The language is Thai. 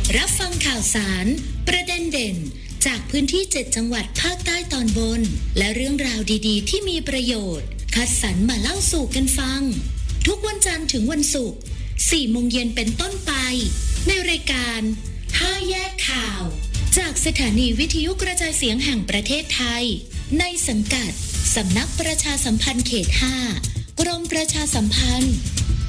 รับฟังข่าวสารประเด็นเด่นจากพื้นที่7จังหวัดภาคใต้ตอนบนและเรื่องราวดีๆที่มีประโยชน์คัดสรรมาเล่าสู่กันฟังทุกวันจันทร์ถึงวันศุกร์ 4 โมงเย็นเป็นต้นไปในรายการ5แยกข่าวจากสถานีวิทยุกระจายเสียงแห่งประเทศไทยในสังกัดสำนักประชาสัมพันธ์เขต 5 กรมประชาสัมพันธ์